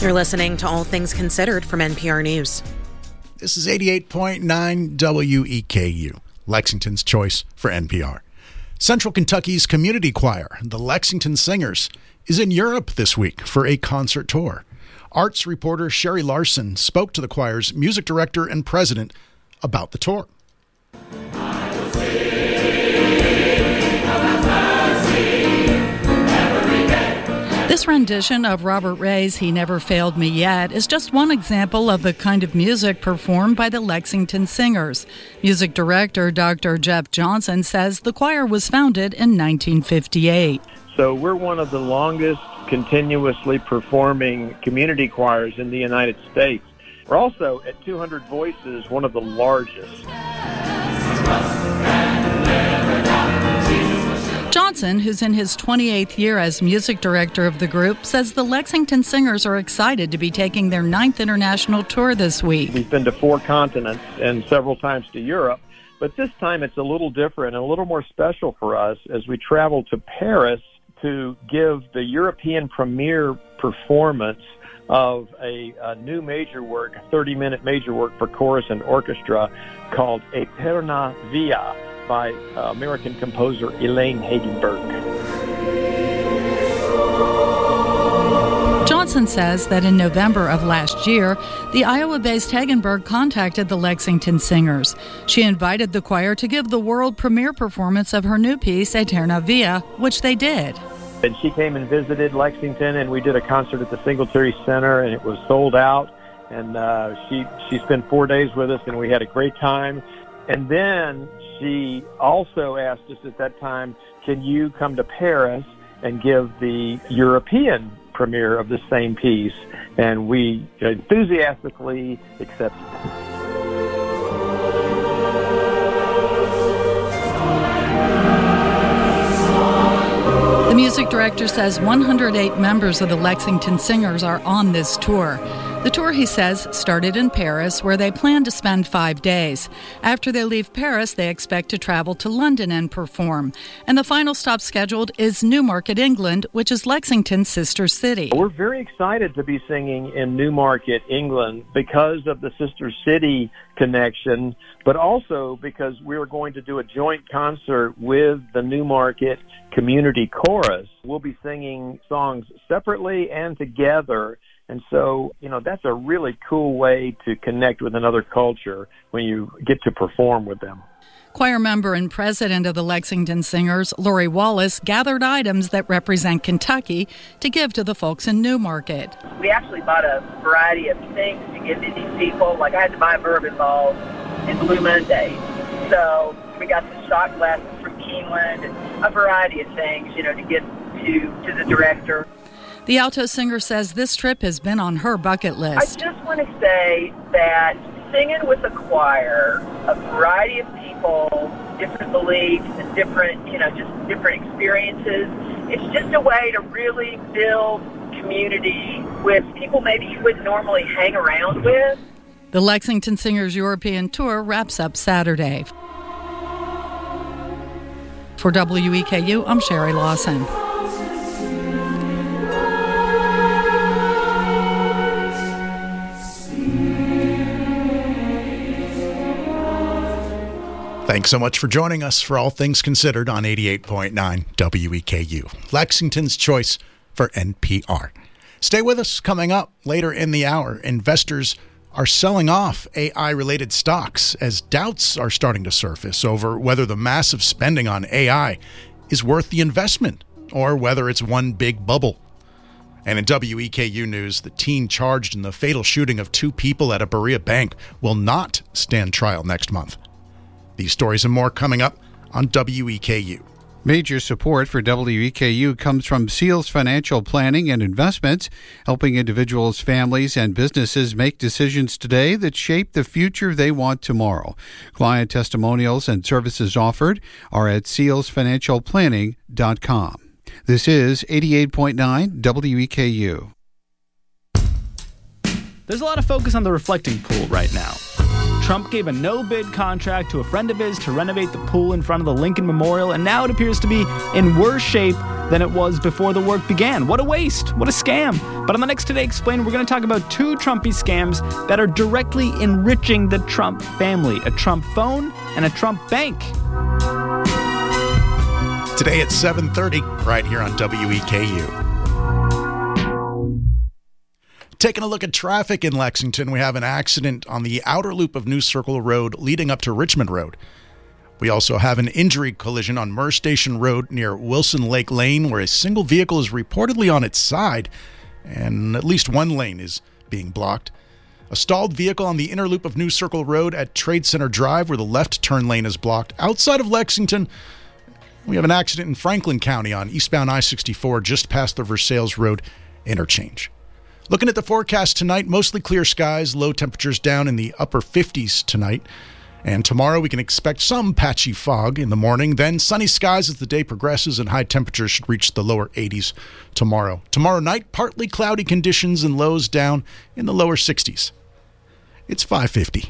You're listening to All Things Considered from NPR News. This is 88.9 WEKU, Lexington's choice for NPR. Central Kentucky's community choir, the Lexington Singers, is in Europe this week for a concert tour. Arts reporter Sherry Larson spoke to the choir's music director and president about the tour. This rendition of Robert Ray's He Never Failed Me Yet is just one example of the kind of music performed by the Lexington Singers. Music director Dr. Jeff Johnson says the choir was founded in 1958. So we're one of the longest continuously performing community choirs in the United States. We're also, at 200 voices, one of the largest. Johnson, who's in his 28th year as music director of the group, says the Lexington Singers are excited to be taking their 9th international tour this week. We've been to 4 continents and several times to Europe, but this time it's a little different and a little more special for us as we travel to Paris to give the European premiere performance of a new major work, a 30-minute major work for chorus and orchestra called Eterna Via by American composer Elaine Hagenberg. Johnson says that in November of last year, the Iowa-based Hagenberg contacted the Lexington Singers. She invited the choir to give the world premiere performance of her new piece, Eterna Via, which they did. And she came and visited Lexington, and we did a concert at the Singletary Center, and it was sold out. And she spent 4 days with us, and we had a great time. And then she also asked us at that time, can you come to Paris and give the European premiere of the same piece? And we enthusiastically accepted. The music director says 108 members of the Lexington Singers are on this tour. The tour, he says, started in Paris, where they plan to spend 5 days. After they leave Paris, they expect to travel to London and perform. And the final stop scheduled is Newmarket, England, which is Lexington's sister city. We're very excited to be singing in Newmarket, England, because of the sister city connection, but also because we're going to do a joint concert with the Newmarket Community Chorus. We'll be singing songs separately and together. And so, that's a really cool way to connect with another culture when you get to perform with them. Choir member and president of the Lexington Singers, Lori Wallace, gathered items that represent Kentucky to give to the folks in Newmarket. We actually bought a variety of things to give to these people. Like I had to buy bourbon balls and Blue Monday. So we got some shot glasses from Keeneland and a variety of things, to give to the director. The alto singer says this trip has been on her bucket list. I just want to say that singing with a choir, a variety of people, different beliefs and different, just different experiences, it's just a way to really build community with people maybe you wouldn't normally hang around with. The Lexington Singers European tour wraps up Saturday. For WEKU, I'm Sherry Lawson. Thanks so much for joining us for All Things Considered on 88.9 WEKU, Lexington's choice for NPR. Stay with us. Coming up later in the hour, investors are selling off AI-related stocks as doubts are starting to surface over whether the massive spending on AI is worth the investment or whether it's one big bubble. And in WEKU news, the teen charged in the fatal shooting of 2 people at a Berea bank will not stand trial next month. These stories and more coming up on WEKU. Major support for WEKU comes from Seals Financial Planning and Investments, helping individuals, families, and businesses make decisions today that shape the future they want tomorrow. Client testimonials and services offered are at sealsfinancialplanning.com. This is 88.9 WEKU. There's a lot of focus on the reflecting pool right now. Trump gave a no-bid contract to a friend of his to renovate the pool in front of the Lincoln Memorial, and now it appears to be in worse shape than it was before the work began. What a waste. What a scam. But on the next Today Explained, we're going to talk about two Trumpy scams that are directly enriching the Trump family, a Trump phone and a Trump bank. Today at 7:30, right here on WEKU. Taking a look at traffic in Lexington, we have an accident on the outer loop of New Circle Road leading up to Richmond Road. We also have an injury collision on Murr Station Road near Wilson Lake Lane, where a single vehicle is reportedly on its side, and at least one lane is being blocked. A stalled vehicle on the inner loop of New Circle Road at Trade Center Drive, where the left turn lane is blocked. Outside of Lexington, we have an accident in Franklin County on eastbound I-64 just past the Versailles Road interchange. Looking at the forecast tonight, mostly clear skies, low temperatures down in the upper 50s tonight. And tomorrow we can expect some patchy fog in the morning, then sunny skies as the day progresses, and high temperatures should reach the lower 80s tomorrow. Tomorrow night, partly cloudy conditions and lows down in the lower 60s. It's 5:50.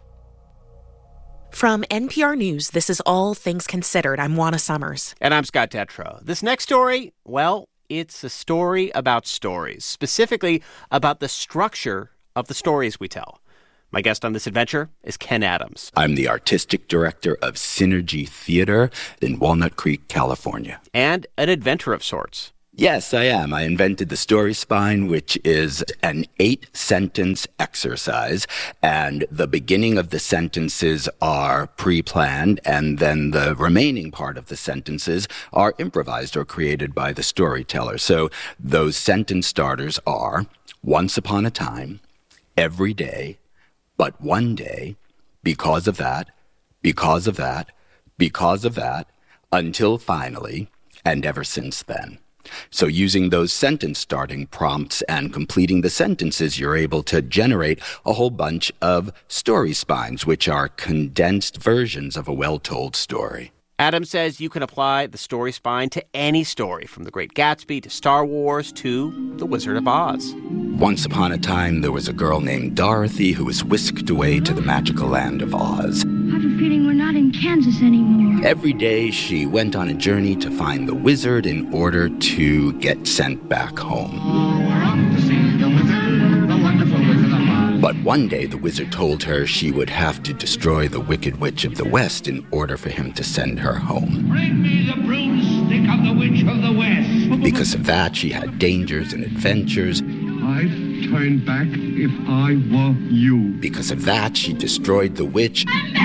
From NPR News, this is All Things Considered. I'm Juana Summers. And I'm Scott Detrow. This next story, well, it's a story about stories, specifically about the structure of the stories we tell. My guest on this adventure is Ken Adams. I'm the artistic director of Synergy Theater in Walnut Creek, California. And an inventor of sorts. Yes, I am. I invented the Story Spine, which is an 8-sentence exercise, and the beginning of the sentences are pre-planned, and then the remaining part of the sentences are improvised or created by the storyteller. So those sentence starters are, once upon a time, every day, but one day, because of that, because of that, because of that, until finally, and ever since then. So using those sentence starting prompts and completing the sentences, you're able to generate a whole bunch of story spines, which are condensed versions of a well-told story. Adam says you can apply the story spine to any story, from The Great Gatsby to Star Wars to The Wizard of Oz. Once upon a time, there was a girl named Dorothy who was whisked away to the magical land of Oz. I have a feeling we're not in Kansas anymore. Every day, she went on a journey to find the wizard in order to get sent back home. But one day, the wizard told her she would have to destroy the Wicked Witch of the West in order for him to send her home. Bring me the broomstick of the Witch of the West. Because of that, she had dangers and adventures. I'd turn back if I were you. Because of that, she destroyed the witch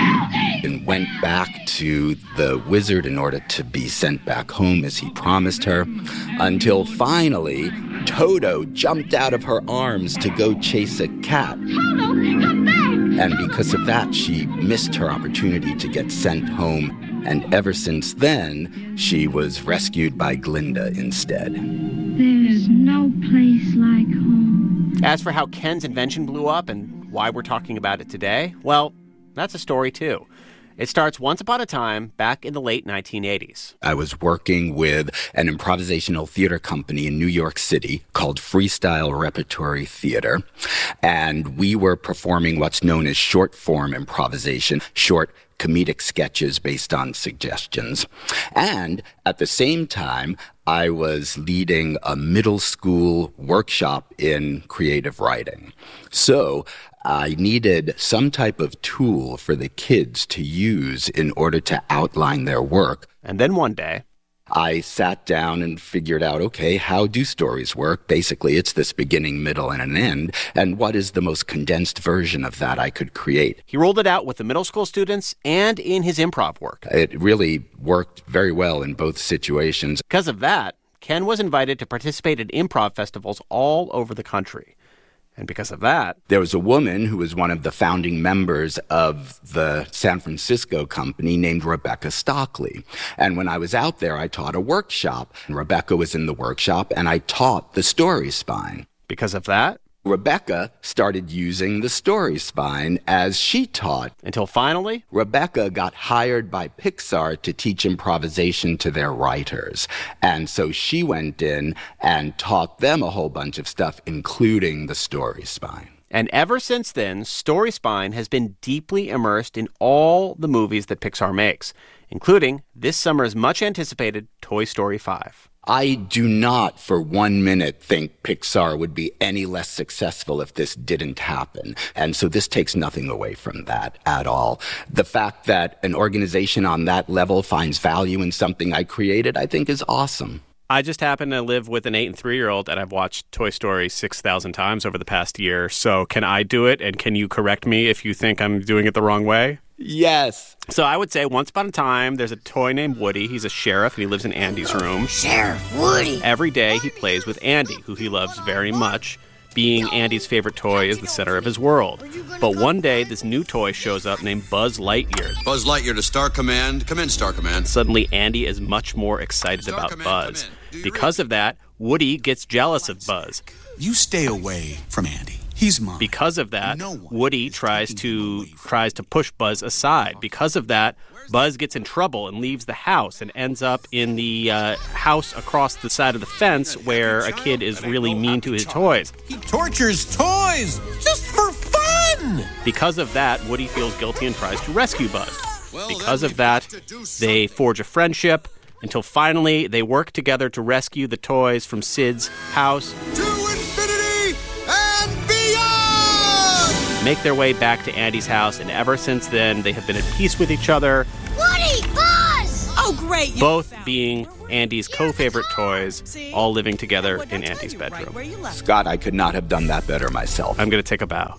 and went back to the wizard in order to be sent back home as he promised her, until finally Toto jumped out of her arms to go chase a cat. Toto, come back! And because of that, she missed her opportunity to get sent home. And ever since then, she was rescued by Glinda instead. There's no place like home. As for how Ken's invention blew up and why we're talking about it today, well, that's a story too. It starts once upon a time back in the late 1980s. I was working with an improvisational theater company in New York City called Freestyle Repertory Theater, and we were performing what's known as short-form improvisation, short comedic sketches based on suggestions. And at the same time, I was leading a middle school workshop in creative writing. So I needed some type of tool for the kids to use in order to outline their work. And then one day, I sat down and figured out, okay, how do stories work? Basically, it's this beginning, middle, and an end. And what is the most condensed version of that I could create? He rolled it out with the middle school students and in his improv work. It really worked very well in both situations. Because of that, Ken was invited to participate at improv festivals all over the country. And because of that, there was a woman who was one of the founding members of the San Francisco company named Rebecca Stockley. And when I was out there, I taught a workshop. And Rebecca was in the workshop, and I taught the story spine. Because of that, Rebecca started using the story spine as she taught. Until finally, Rebecca got hired by Pixar to teach improvisation to their writers. And so she went in and taught them a whole bunch of stuff, including the story spine. And ever since then, Story Spine has been deeply immersed in all the movies that Pixar makes, including this summer's much-anticipated Toy Story 5. I do not for 1 minute think Pixar would be any less successful if this didn't happen. And so this takes nothing away from that at all. The fact that an organization on that level finds value in something I created, I think is awesome. I just happen to live with an 8- and 3-year-old, and I've watched Toy Story 6,000 times over the past year. So can I do it, and can you correct me if you think I'm doing it the wrong way? Yes. So I would say once upon a time, there's a toy named Woody. He's a sheriff, and he lives in Andy's room. Sheriff Woody. Every day, he plays with Andy, who he loves very much. Being Andy's favorite toy is the center of his world. But one day, this new toy shows up named Buzz Lightyear. Buzz Lightyear to Star Command. Come in, Star Command. Suddenly, Andy is much more excited about Buzz. Because of that, Woody gets jealous of Buzz. You stay away from Andy. He's mine. Because of that, Woody tries to push Buzz aside. Because of that, Buzz gets in trouble and leaves the house and ends up in the house across the side of the fence where a kid is really mean to his toys. He tortures toys just for fun! Because of that, Woody feels guilty and tries to rescue Buzz. Because of that, they forge a friendship until finally they work together to rescue the toys from Sid's house. Make their way back to Andy's house, and ever since then, they have been at peace with each other. Woody! Buzz! Oh, great! Both being Andy's co-favorite toys, all living together in Andy's bedroom. Scott, I could not have done that better myself. I'm going to take a bow.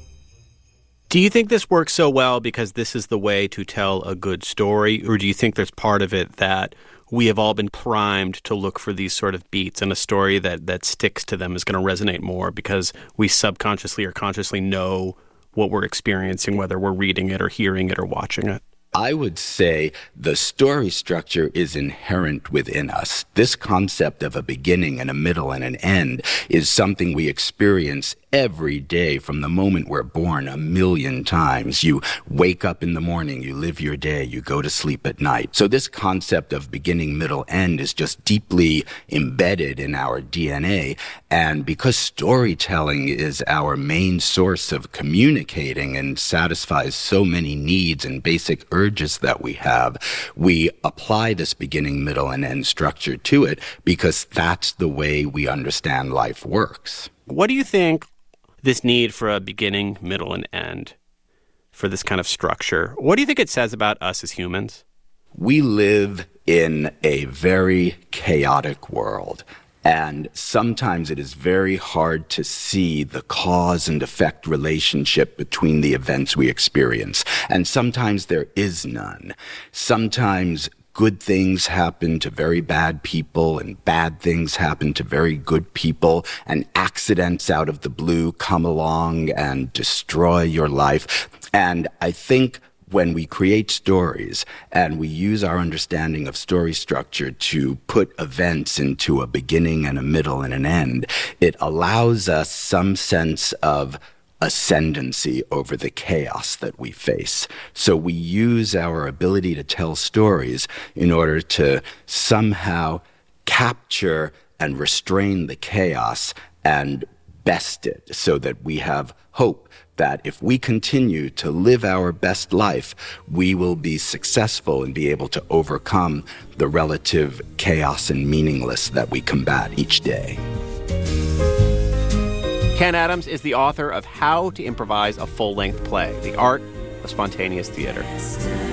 Do you think this works so well because this is the way to tell a good story, or do you think there's part of it that we have all been primed to look for these sort of beats, and a story that sticks to them is going to resonate more because we subconsciously or consciously know what we're experiencing, whether we're reading it or hearing it or watching it? I would say the story structure is inherent within us. This concept of a beginning and a middle and an end is something we experience every day from the moment we're born 1,000,000 times. You wake up in the morning, you live your day, you go to sleep at night. So this concept of beginning, middle, end is just deeply embedded in our DNA. And because storytelling is our main source of communicating and satisfies so many needs and basic urges that we have, we apply this beginning, middle, and end structure to it because that's the way we understand life works. What do you think this need for a beginning, middle, and end, for this kind of structure, what do you think it says about us as humans? We live in a very chaotic world. And sometimes it is very hard to see the cause and effect relationship between the events we experience. And sometimes there is none. Sometimes good things happen to very bad people and bad things happen to very good people, and accidents out of the blue come along and destroy your life. And I think when we create stories and we use our understanding of story structure to put events into a beginning and a middle and an end, it allows us some sense of ascendancy over the chaos that we face. So we use our ability to tell stories in order to somehow capture and restrain the chaos and best it so that we have hope that if we continue to live our best life, we will be successful and be able to overcome the relative chaos and meaningless that we combat each day. Ken Adams is the author of How to Improvise a Full-Length Play, The Art of Spontaneous Theater.